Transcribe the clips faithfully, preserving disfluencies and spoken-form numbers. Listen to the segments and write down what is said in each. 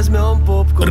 возьмем попку.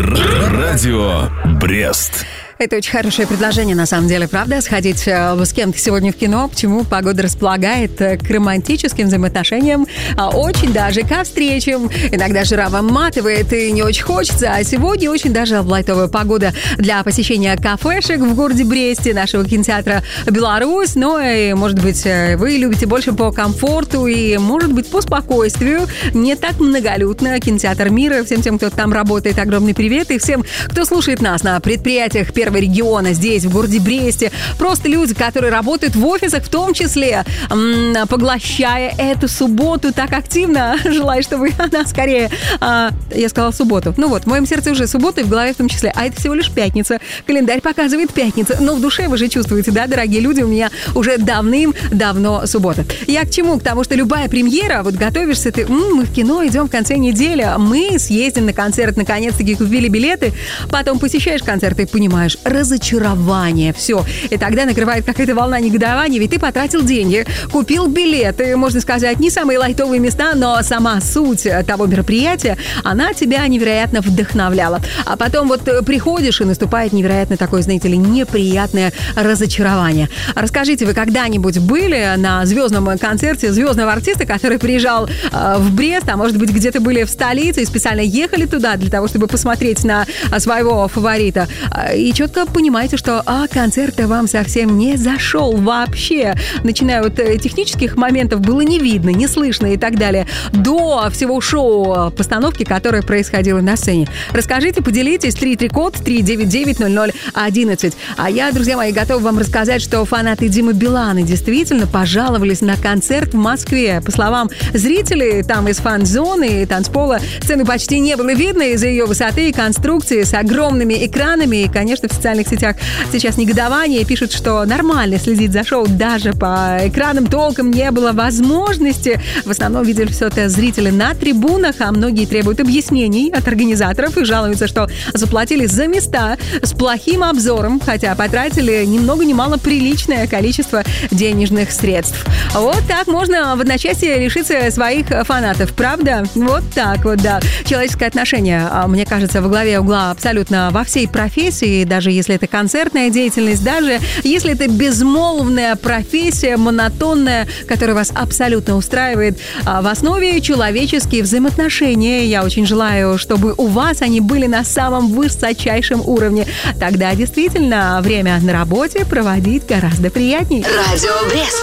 Радио Брест. Это очень хорошее предложение, на самом деле, правда? Сходить э, с кем-то сегодня в кино. Почему? Погода располагает э, к романтическим взаимоотношениям, а очень даже ко встречам. Иногда жара выматывает и не очень хочется, а сегодня очень даже лайтовая погода для посещения кафешек в городе Бресте, нашего кинотеатра «Беларусь». Но и, может быть, вы любите больше по комфорту и, может быть, по спокойствию. Не так многолюдно. Кинотеатр «Мира». Всем тем, кто там работает, огромный привет. И всем, кто слушает нас на предприятиях первого региона здесь, в городе Бресте. Просто люди, которые работают в офисах, в том числе, м- поглощая эту субботу так активно. Желаю, чтобы она скорее... А, я сказала субботу. Ну вот, в моем сердце уже суббота и в голове в том числе. А это всего лишь пятница. Календарь показывает пятница. Но в душе вы же чувствуете, да, дорогие люди, у меня уже давным-давно суббота. Я к чему? К тому, что любая премьера, вот готовишься ты, м- мы в кино идем в конце недели, мы съездим на концерт, наконец-таки купили билеты, потом посещаешь концерт и понимаешь, разочарование, все. И тогда накрывает какая-то волна негодования, ведь ты потратил деньги, купил билеты, можно сказать, не самые лайтовые места, но сама суть того мероприятия, она тебя невероятно вдохновляла. А потом вот приходишь, и наступает невероятно такое, знаете ли, неприятное разочарование. Расскажите, вы когда-нибудь были на звездном концерте звездного артиста, который приезжал э, в Брест, а может быть, где-то были в столице и специально ехали туда для того, чтобы посмотреть на своего фаворита? И четко понимаете, что а, концерт вам совсем не зашел вообще. Начиная от технических моментов было не видно, не слышно и так далее, до всего шоу постановки, которое происходило на сцене. Расскажите, поделитесь. три три код три девять девять ноль ноль одиннадцать. А я, друзья мои, готова вам рассказать, что фанаты Димы Билана действительно пожаловались на концерт в Москве. По словам зрителей, там из фан-зоны и танцпола сцены почти не было видно из-за ее высоты и конструкции с огромными экранами. И, конечно, в социальных сетях сейчас негодование. Пишут, что нормально следить за шоу даже по экранам толком не было возможности. В основном видели все это зрители на трибунах, а многие требуют объяснений от организаторов и жалуются, что заплатили за места с плохим обзором, хотя потратили ни много ни мало приличное количество денежных средств. Вот так можно в одночасье лишиться своих фанатов, правда? Вот так вот, да. Человеческое отношение, мне кажется, во главе угла абсолютно во всей профессии, даже если это концертная деятельность, даже если это безмолвная профессия, монотонная, которая вас абсолютно устраивает. В основе человеческие взаимоотношения. Я очень желаю, чтобы у вас они были на самом высочайшем уровне. Тогда действительно время на работе проводить гораздо приятнее. Радио Брест.